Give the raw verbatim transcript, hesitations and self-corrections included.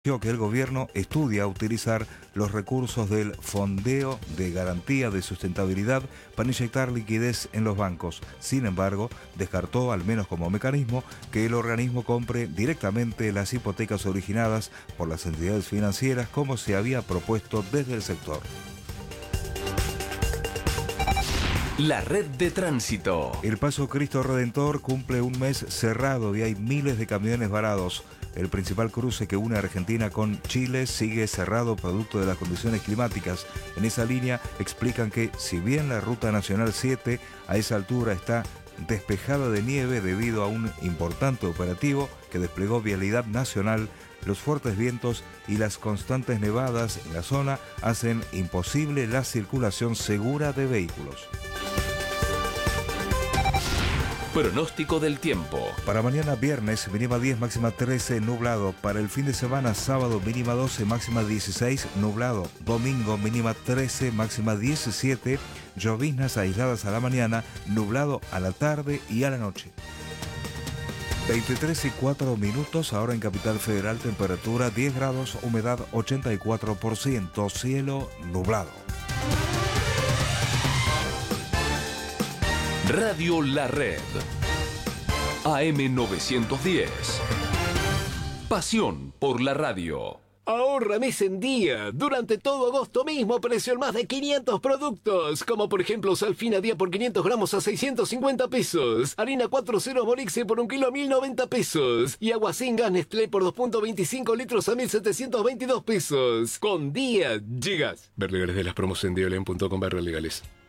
que el gobierno estudia utilizar los recursos del Fondeo de Garantía de Sustentabilidad para inyectar liquidez en los bancos. Sin embargo, descartó, al menos como mecanismo, que el organismo compre directamente las hipotecas originadas por las entidades financieras como se había propuesto desde el sector. La red de tránsito. El Paso Cristo Redentor cumple un mes cerrado y hay miles de camiones varados. El principal cruce que une a Argentina con Chile sigue cerrado producto de las condiciones climáticas. En esa línea explican que si bien la Ruta Nacional siete a esa altura está despejada de nieve debido a un importante operativo que desplegó Vialidad Nacional, los fuertes vientos y las constantes nevadas en la zona hacen imposible la circulación segura de vehículos. Pronóstico del tiempo. Para mañana viernes, mínima diez, máxima trece, nublado. Para el fin de semana, sábado, mínima doce, máxima dieciséis, nublado. Domingo, mínima trece, máxima diecisiete, lloviznas aisladas a la mañana, nublado a la tarde y a la noche. veintitrés y cuatro minutos, ahora en Capital Federal, temperatura diez grados, humedad ochenta y cuatro por ciento, cielo nublado. Radio La Red. A M novecientos diez. Pasión por la radio. Ahorra mes en día. Durante todo agosto mismo apareció en más de quinientos productos, como por ejemplo Salfina Día por quinientos gramos a seiscientos cincuenta pesos, harina cuatro ceros Morixe por un kilo a mil noventa pesos y agua sin gas Nestlé por dos punto veinticinco litros a mil setecientos veintidós pesos. Con Día llegas. Ver legales de las promos en diolen punto com barra legales.